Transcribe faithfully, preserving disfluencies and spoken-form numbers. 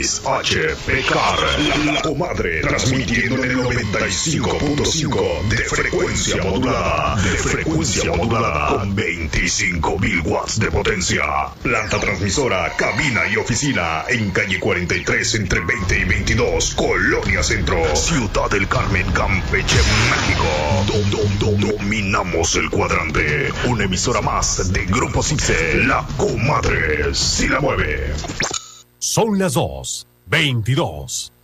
X H P C A R, La Comadre, transmitiendo en el noventa y cinco punto cinco de frecuencia modulada, de frecuencia modulada, con veinticinco mil watts de potencia. Planta transmisora, cabina y oficina, en calle cuarenta y tres, entre veinte y veintidós, Colonia Centro, Ciudad del Carmen, Campeche, México. Dom, dom, dom, dominamos el cuadrante. Una emisora más de Grupo Cipse, La Comadre, si la mueve. Son las dos, veintidós.